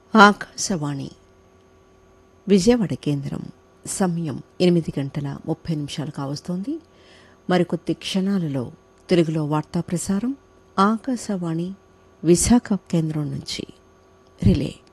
ఆకాశవాణి విజయవాడ కేంద్రం. సమయం 8:30 కావస్తోంది. మరికొద్ది క్షణాలలో తెలుగులో వార్తా ప్రసారం ఆకాశవాణి విశాఖ కేంద్రం నుంచి రిలే.